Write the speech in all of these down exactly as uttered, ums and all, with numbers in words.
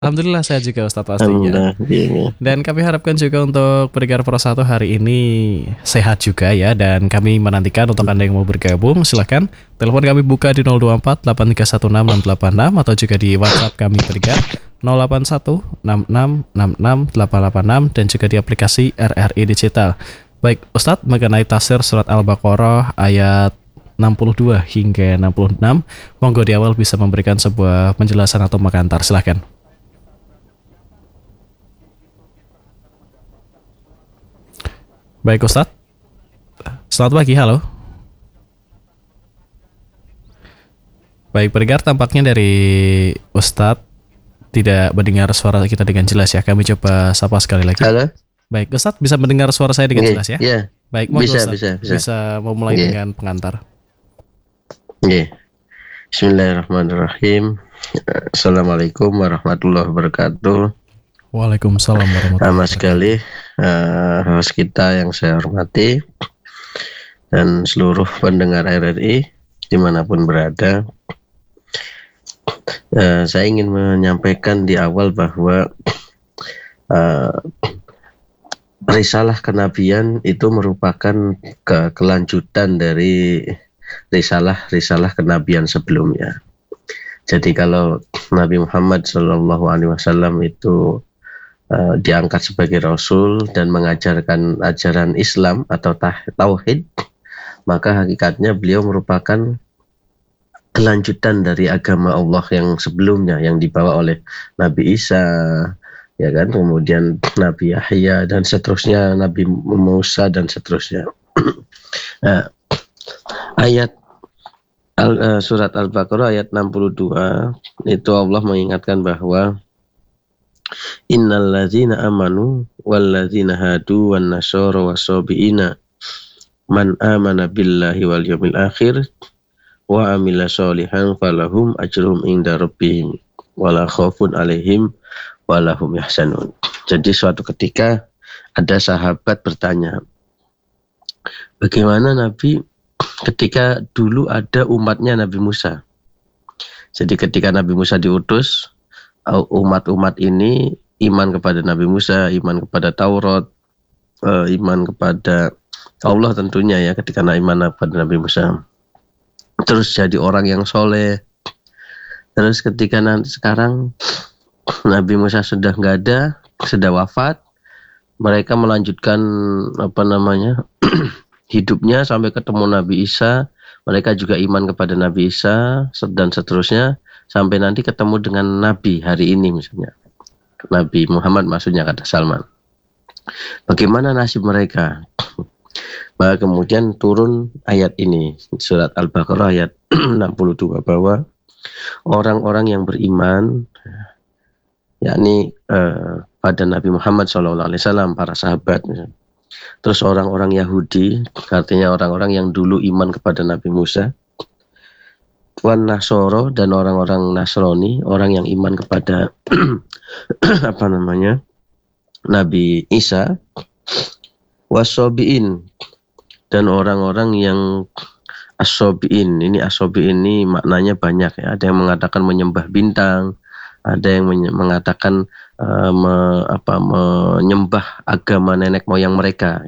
Alhamdulillah sehat juga Ustadz pastinya. Alhamdulillah. Iya. Dan kami harapkan juga untuk pendengar Pro satu hari ini sehat juga ya. Dan kami menantikan untuk Anda yang mau bergabung, silahkan telepon kami buka di nol dua empat delapan tiga satu enam enam delapan enam atau juga di WhatsApp kami pendengar nol delapan satu enam enam enam enam delapan delapan enam dan juga di aplikasi R R I Digital. Baik Ustadz, mengenai tafsir surat Al-Baqarah ayat enam puluh dua hingga enam puluh enam, monggo di awal bisa memberikan sebuah penjelasan atau mengantar, silahkan. Baik Ustadz, selamat pagi, halo. Baik pendengar, tampaknya dari Ustadz tidak mendengar suara kita dengan jelas ya. Kami coba sapa sekali lagi. Halo. Baik Ustadz, bisa mendengar suara saya dengan Nggih, jelas ya? iya. Baik, monggo Bisa, Ustadz, bisa, bisa. bisa memulai Nggih. dengan pengantar. Nggih. Bismillahirrahmanirrahim. Assalamualaikum warahmatullahi wabarakatuh. Waalaikumsalam warahmatullahi Sama wabarakatuh. sekali uh, host kita yang saya hormati dan seluruh pendengar R R I dimanapun berada. Uh, saya ingin menyampaikan di awal bahwa uh, risalah kenabian itu merupakan ke- kelanjutan dari risalah-risalah kenabian sebelumnya. Jadi kalau Nabi Muhammad shallallahu alaihi wasallam itu uh, diangkat sebagai Rasul dan mengajarkan ajaran Islam atau tauhid, maka hakikatnya beliau merupakan kelanjutan dari agama Allah yang sebelumnya yang dibawa oleh Nabi Isa, ya kan, kemudian Nabi Yahya dan seterusnya, Nabi Musa dan seterusnya. Nah, ayat Al, uh, surat Al-Baqarah ayat enam puluh dua itu Allah mengingatkan bahwa innal ladzina amanu wal ladzina hadu wan nasara wasabiina man amana billahi wal yawmil akhir wa amila sholihan falahum ajrum inda rabbihim wala khaufun alaihim walahum yahzanun. Jadi suatu ketika ada sahabat bertanya, bagaimana Nabi ketika dulu ada umatnya Nabi Musa. Jadi ketika Nabi Musa diutus, umat-umat ini iman kepada Nabi Musa, iman kepada Taurat, iman kepada Allah tentunya ya, ketika iman kepada Nabi Musa. Terus jadi orang yang soleh. Terus ketika nanti sekarang Nabi Musa sudah nggak ada, sudah wafat, mereka melanjutkan apa namanya hidupnya sampai ketemu Nabi Isa. Mereka juga iman kepada Nabi Isa dan seterusnya sampai nanti ketemu dengan Nabi hari ini misalnya, Nabi Muhammad maksudnya, kata Salman. Bagaimana nasib mereka? Bahwa kemudian turun ayat ini, surat Al-Baqarah ayat enam puluh dua, bahwa orang-orang yang beriman, yakni eh, pada Nabi Muhammad shallallahu alaihi wasallam, para sahabat, misalnya. Terus orang-orang Yahudi, artinya orang-orang yang dulu iman kepada Nabi Musa, wan Nasoro, dan orang-orang Nasrani, orang yang iman kepada apa namanya Nabi Isa, wasobiin, dan orang-orang yang asobiin. Ini asobiin ini maknanya banyak ya. Ada yang mengatakan menyembah bintang, ada yang mengatakan uh, me, apa, menyembah agama nenek moyang mereka.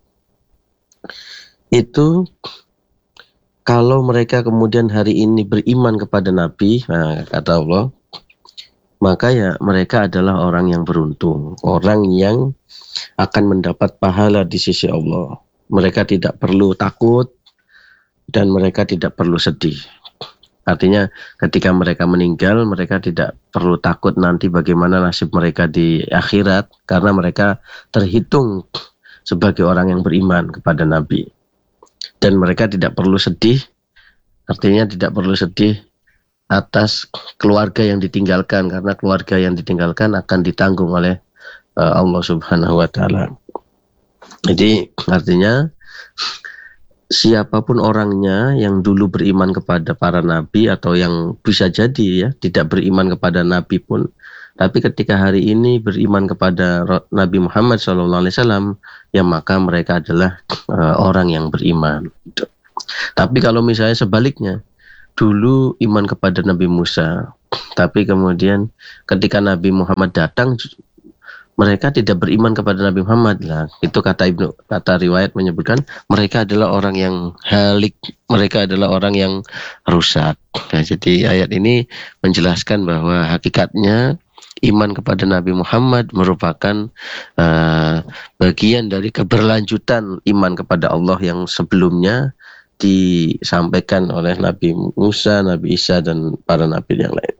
Itu kalau mereka kemudian hari ini beriman kepada Nabi, nah, kata Allah, maka ya mereka adalah orang yang beruntung, orang yang akan mendapat pahala di sisi Allah. Mereka tidak perlu takut dan mereka tidak perlu sedih. Artinya ketika mereka meninggal, mereka tidak perlu takut nanti bagaimana nasib mereka di akhirat, karena mereka terhitung sebagai orang yang beriman kepada Nabi. Dan mereka tidak perlu sedih, artinya tidak perlu sedih atas keluarga yang ditinggalkan, karena keluarga yang ditinggalkan akan ditanggung oleh uh, Allah Subhanahu wa Ta'ala. Jadi artinya siapapun orangnya yang dulu beriman kepada para nabi, atau yang bisa jadi ya tidak beriman kepada nabi pun, tapi ketika hari ini beriman kepada Nabi Muhammad shallallahu alaihi wasallam, ya maka mereka adalah uh, orang yang beriman. Tapi kalau misalnya sebaliknya, dulu iman kepada Nabi Musa, Tapi kemudian ketika Nabi Muhammad datang, mereka tidak beriman kepada Nabi Muhammad lah. Itu kata Ibnu, kata riwayat menyebutkan mereka adalah orang yang halik, mereka adalah orang yang rusak. Nah, jadi ayat ini menjelaskan bahwa hakikatnya iman kepada Nabi Muhammad merupakan uh, bagian dari keberlanjutan iman kepada Allah yang sebelumnya disampaikan oleh Nabi Musa, Nabi Isa, dan para nabi yang lain.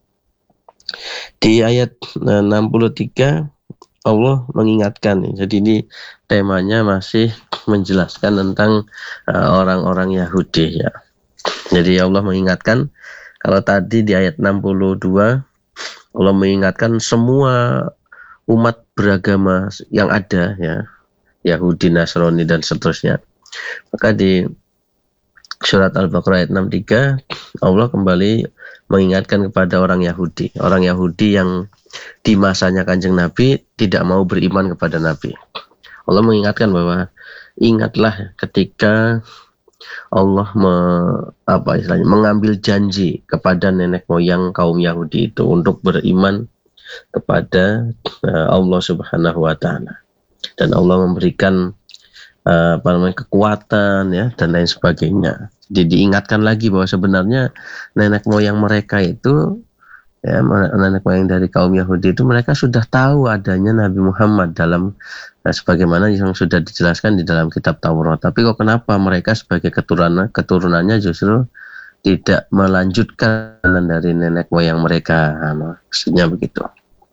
Di ayat enam puluh tiga Allah mengingatkan, jadi ini temanya masih menjelaskan tentang uh, orang-orang Yahudi ya. Jadi Allah mengingatkan, kalau tadi di ayat enam puluh dua Allah mengingatkan semua umat beragama yang ada ya, Yahudi, Nasrani dan seterusnya. Maka di surat Al-Baqarah ayat enam puluh tiga Allah kembali mengingatkan kepada orang Yahudi, orang Yahudi yang di masanya Kanjeng Nabi tidak mau beriman kepada Nabi. Allah mengingatkan bahwa ingatlah ketika Allah me, apa istilahnya, mengambil janji kepada nenek moyang kaum Yahudi itu untuk beriman kepada uh, Allah Subhanahu wa taala. Dan Allah memberikan uh, apa namanya, kekuatan ya dan lain sebagainya. Jadi diingatkan lagi bahwa sebenarnya nenek moyang mereka itu, ya, nenek moyang dari kaum Yahudi itu, mereka sudah tahu adanya Nabi Muhammad dalam nah, sebagaimana yang sudah dijelaskan di dalam kitab Taurat. Tapi kok kenapa mereka sebagai keturunan keturunannya justru tidak melanjutkan dari nenek moyang mereka? Nah, maksudnya begitu.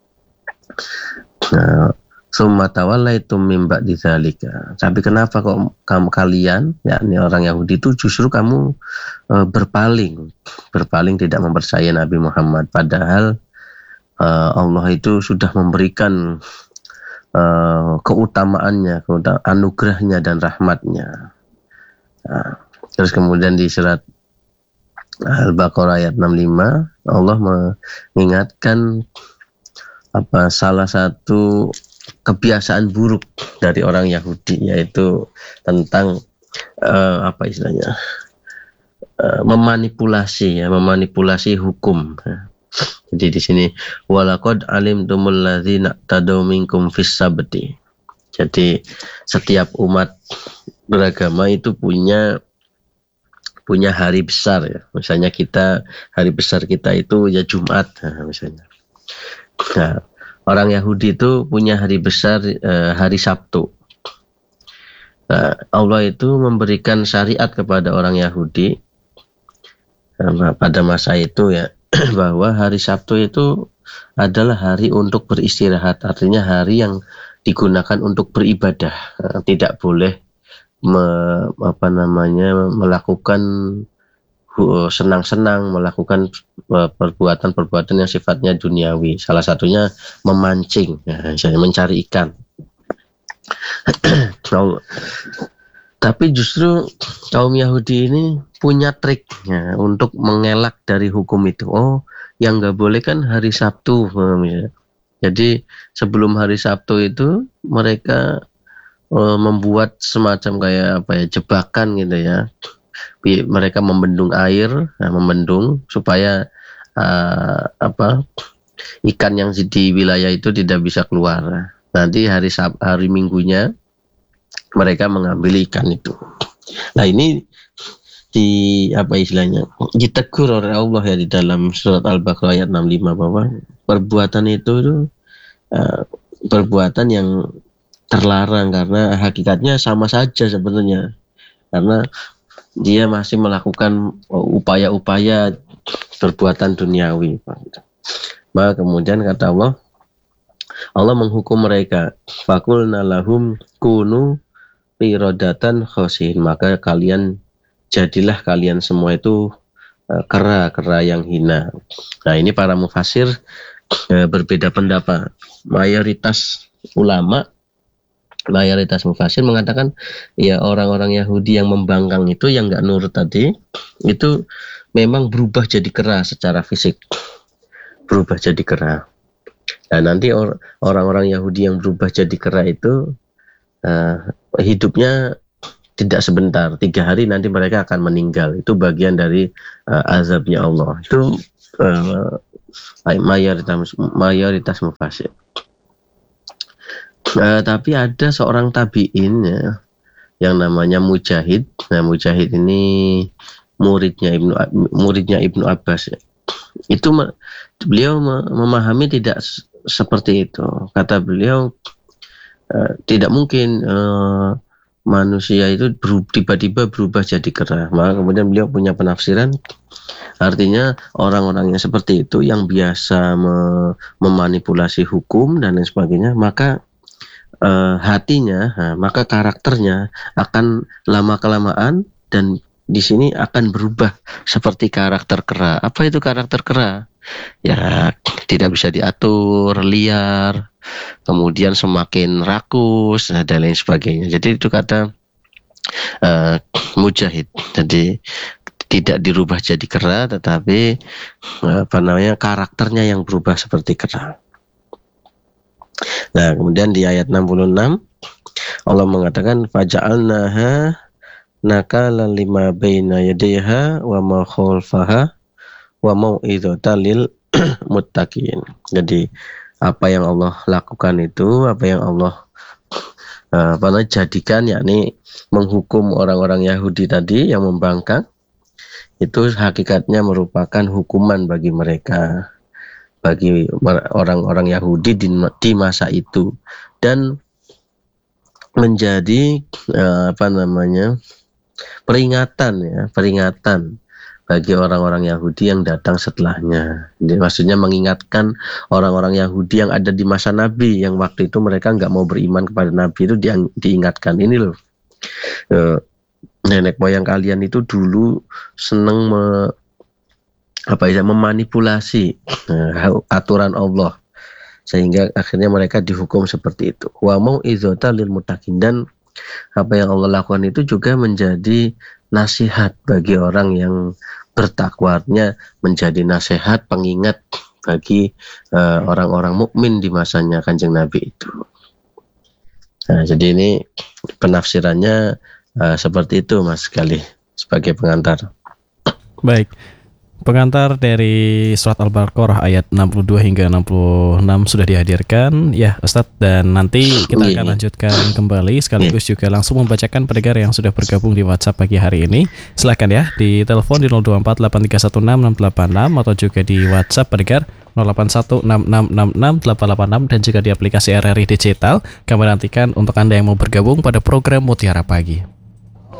Nah, summa tawallaitum min ba'di dzalika. Tapi kenapa kok kamu kalian, yakni orang Yahudi itu justru kamu e, berpaling, berpaling tidak mempercayai Nabi Muhammad, padahal e, Allah itu sudah memberikan e, keutamaannya, keutama, anugerahnya dan rahmatnya. Nah, terus kemudian di surat Al-Baqarah ayat enam puluh lima Allah mengingatkan apa salah satu kebiasaan buruk dari orang Yahudi, yaitu tentang uh, apa istilahnya uh, memanipulasi ya, memanipulasi hukum. Jadi di sini walaqad alimtumul ladzina tadaw minkum fis sabti. Jadi setiap umat beragama itu punya punya hari besar ya. Misalnya kita, hari besar kita itu ya Jumat nah, misalnya. Nah, orang Yahudi itu punya hari besar eh, hari Sabtu. Nah, Allah itu memberikan syariat kepada orang Yahudi eh, pada masa itu ya, bahwa hari Sabtu itu adalah hari untuk beristirahat, artinya hari yang digunakan untuk beribadah. Nah, tidak boleh me, apa namanya melakukan senang-senang, melakukan perbuatan-perbuatan yang sifatnya duniawi. Salah satunya memancing, ya, misalnya mencari ikan. Tapi justru kaum Yahudi ini punya trik ya, untuk mengelak dari hukum itu. Oh, yang nggak boleh kan hari Sabtu. Ya. Jadi sebelum hari Sabtu itu mereka uh, membuat semacam kayak apa ya, jebakan gitu ya. Mereka membendung air, nah, membendung supaya uh, apa ikan yang di wilayah itu tidak bisa keluar. Nanti hari Sab- hari Minggunya mereka mengambil ikan itu. Nah ini di apa istilahnya ditegur oleh Allah ya di dalam surat Al-Baqarah ayat enam puluh lima bahwa perbuatan itu, itu uh, perbuatan yang terlarang karena hakikatnya sama saja sebenarnya, karena dia masih melakukan upaya-upaya perbuatan duniawi. Maka kemudian kata Allah, Allah menghukum mereka. Faqulna lahum kunu qiradatan khasiin. Maka kalian jadilah kalian semua itu kera-kera yang hina. Nah ini para mufasir eh, berbeda pendapat. Mayoritas ulama Mayoritas mufasir mengatakan ya orang-orang Yahudi yang membangkang itu, yang nggak nurut tadi, itu memang berubah jadi kera secara fisik, berubah jadi kera. Nah nanti or- orang-orang Yahudi yang berubah jadi kera itu uh, hidupnya tidak sebentar, tiga hari nanti mereka akan meninggal. Itu bagian dari uh, azabnya Allah. Itu uh, mayoritas mayoritas mufasir. Uh, tapi ada seorang tabi'in ya, yang namanya Mujahid. Nah, Mujahid ini muridnya Ibnu muridnya Ibnu Abbas ya. Itu beliau memahami tidak seperti itu. Kata beliau, uh, tidak mungkin uh, manusia itu tiba-tiba berubah jadi kera. Maka kemudian beliau punya penafsiran, artinya orang-orang yang seperti itu yang biasa me- memanipulasi hukum dan lain sebagainya, maka Uh, hatinya, nah, maka karakternya akan lama-kelamaan dan di sini akan berubah seperti karakter kera. Apa itu karakter kera? Ya, tidak bisa diatur, liar, kemudian semakin rakus dan lain sebagainya. Jadi itu kata uh, Mujahid. Jadi tidak dirubah jadi kera, tetapi uh, apa namanya karakternya yang berubah seperti kera. Nah, kemudian di ayat enam puluh enam Allah mengatakan faja'alnaha nakalan lima baina yadayha wa ma khalfaha wa mau'izatan lil muttaqin. Jadi apa yang Allah lakukan itu, apa yang Allah uh, apa namanya jadikan, yakni menghukum orang-orang Yahudi tadi yang membangkang, itu hakikatnya merupakan hukuman bagi mereka, bagi orang-orang Yahudi di, di masa itu, dan menjadi uh, apa namanya peringatan ya peringatan bagi orang-orang Yahudi yang datang setelahnya. Jadi maksudnya mengingatkan orang-orang Yahudi yang ada di masa Nabi, yang waktu itu mereka nggak mau beriman kepada Nabi, itu di, diingatkan, ini loh uh, nenek moyang kalian itu dulu seneng me, apa ya memanipulasi uh, aturan Allah, sehingga akhirnya mereka dihukum seperti itu. Wa mau'izatan lil muttaqin, dan apa yang Allah lakukan itu juga menjadi nasihat bagi orang yang bertakwanya, menjadi nasihat pengingat bagi uh, orang-orang mukmin di masanya Kanjeng Nabi itu. Nah, jadi ini penafsirannya uh, seperti itu Mas Galih sebagai pengantar. Baik. Pengantar dari surat Al-Baqarah ayat enam puluh dua hingga enam puluh enam sudah dihadirkan ya Ustadz, dan nanti kita akan lanjutkan kembali sekaligus juga langsung membacakan pendengar yang sudah bergabung di WhatsApp pagi hari ini. Silakan ya di telepon di nol dua empat delapan tiga satu enam enam delapan enam atau juga di WhatsApp pendengar nol delapan satu enam enam enam enam delapan delapan enam, dan juga di aplikasi R R I Digital. Kami nantikan untuk Anda yang mau bergabung pada program Mutiara Pagi.